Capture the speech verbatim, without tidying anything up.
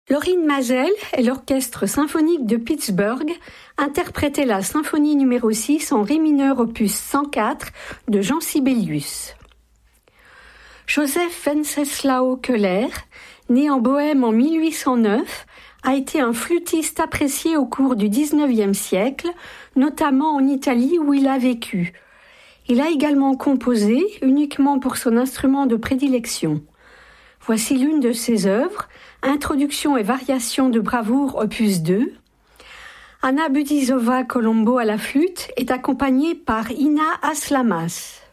Lorin Maazel et l'Orchestre symphonique de Pittsburgh interprétaient la symphonie numéro six en ré mineur opus cent quatre de Jean Sibelius. Joseph Wenceslao Köhler, né en Bohême en mille huit cent neuf, a été un flûtiste apprécié au cours du dix-neuvième siècle, notamment en Italie où il a vécu. Il a également composé uniquement pour son instrument de prédilection. Voici l'une de ses œuvres, Introduction et variation de bravoure opus deux. Anna Budizova Colombo à la flûte est accompagnée par Ina Aslamas.